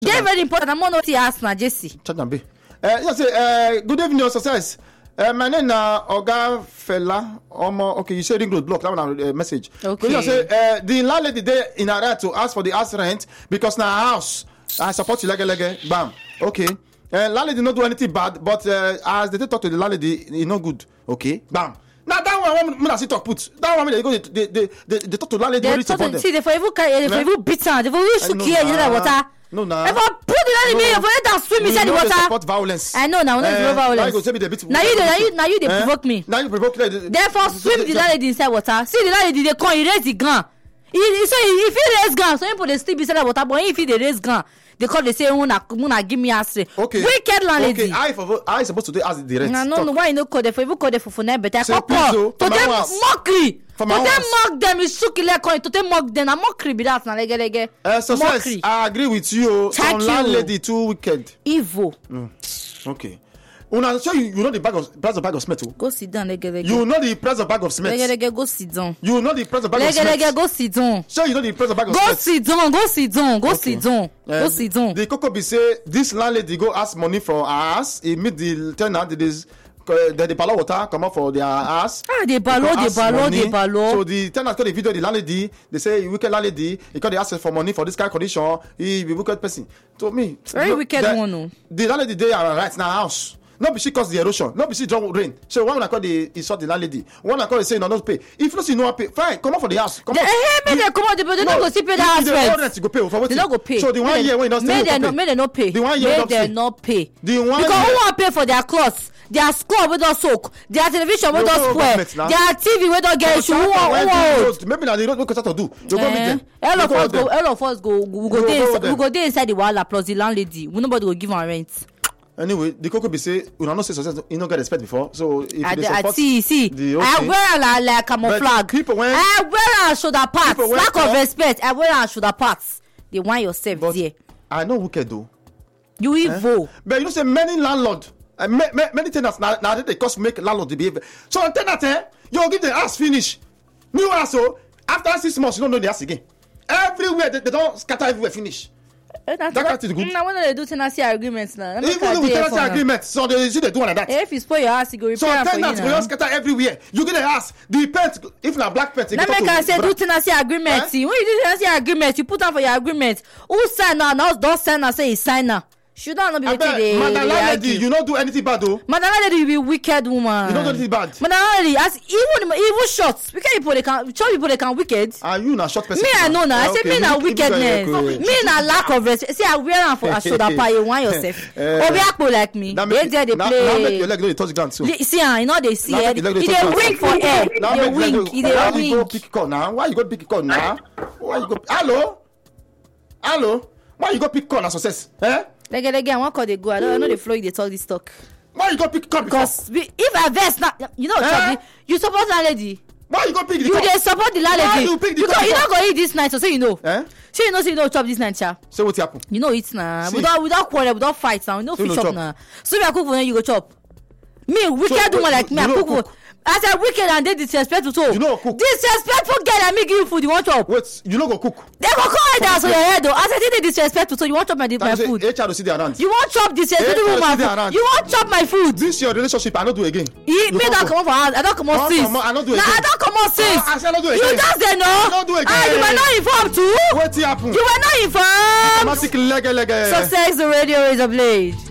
They very important. I'm not ask na Jesse. Chajambe. Good evening, your success. My name is Oga Fela. Okay, you say ring road block. That one message. Okay. You say the landlady there in her right to ask for the house rent because now house. I support you lege. Bam. Okay. Landlady not do anything bad, but as they talk to the landlady, it's not good. Okay. Bam. Now that one when I see talk put that one they go they talk to landlady. They talk to see they for even beat her. They for even shoot here in the water. No, nah. If I put the landlady for let her swim inside the water. Support violence. I know now. Violence. Now you they provoke me. Now you provoke. Therefore swim the landlady inside water. See the landlady they come, he raise the gun. So if he raise gun, so people they sleep inside the water. But if he they raise gun, they call they say Muna give me answer. Okay. Wicked landlady. Okay. I supposed to do as the rent. No. Why you no code for? If you code for now, better couple. To them mockery. To them mock them is suki like coin. To them mock them. A mockery be that na lege. Success. I agree with you. Some landlady too wicked. Evil. Okay. Una sure you know the price of bag of cement. Go sit down, lege. You know the price of bag of cement. Lege, go sit down. You know the price of bag of cement. Lege, go sit down. Sure you know the price of bag of Go cement. sit down. The Coco say this landlady go ask money from her house. He meet the tenant. The palo water come out for their house. They ballo. So the tenant call the video the landlady. They say wicked landlady. He call the ask for money for this kind of condition. He be wicked person. To me, very wicked one. No. The landlady they are right now house. Not be she cause the erosion. Not be she draw rain. So one I call the insult the landlady. One I call the say no pay. If you see no pay, fine. Come out for the house. Come out. They don't go see pay the house rent. Go pay for what? They don't go pay. So the 1 year when you don't may they not pay. The 1 year they not pay. The 1 year because who want pay for their clothes? Their score we don't soak. Their television we don't spoil. Their TV we don't get issue. Who want? Maybe now they don't know what to do. You go meet them. All of us go. We go there inside the wahala plus the landlady. We nobody go give her rent. Anyway, the Coco be say we don't say success. You don't get respect before. So if they support, see. I wear like camouflage. I wear shoulder pads. Lack of respect. I wear shoulder pads. They want yourself there. I know wicked though. You evil. But you know say many landlord, many tenants now they cost make landlord to behave. So tenant, you give the house finish. New house so after 6 months you don't know the house again. Everywhere they don't scatter everywhere finish. That kind of good. Now when they do tenancy agreements now. Even with tenancy agreements, so they do one like that. If you spoil your house, you go repair so for you. So tenants will scatter everywhere. You get the house, the pet. If na black pet, let me can say do tenancy agreements. When you do tenancy agreements, you put on for your agreement. Who sign now? Now don't sign now. Say he sign now. Should not be waiting. Madam Lady, you don't do anything bad though. Madam Lady, you be wicked woman. You don't do anything bad. Madam Lady, as even shots. Wicked people they can. Short people they can wicked. Are you na short person? Me I know now. I say me na wickedness. Me na lack of respect. See I wear am for a shoulder pad. You want yourself. Obi akpo like me. They there they play. Now make your leg no touch ground so. See you know they see. It dey wink for air. They wink. It dey wink. Go pick call now. Why you go pick call now? Why you go? Hello. Why you go pick call na success? Lege, I want call they go. I don't know the flow they talk this talk. Why you go pick call? Because if I vex now, you know, you support landlady. Why you go pick the call? You dey support the landlady. Why you pick the call? Because you not go eat this night, so say you know. Say you know chop this night, cha. So what happen? You know eat now. We don't quarrel, we don't fight now. We no fit chop now. So if I cook for you, you go chop. Me, wicked woman like me, I cook. I said wicked and they disrespectful so. You know cook. Disrespectful girl and me give you food, you want chop. Wait, you know go cook. They go call it down so your head though. I said they disrespectful so you want chop my food. HR see their hands. You want chop disrespectful woman food. You want chop my food. This your relationship I not do again. Me don't come out for house. I don't come out since. I not do again. I don't come out since. I say I not do again. You just say no. I not do again. You were not informed too. What happened? You were not informed. Automatic leg. Success the radio is a blade.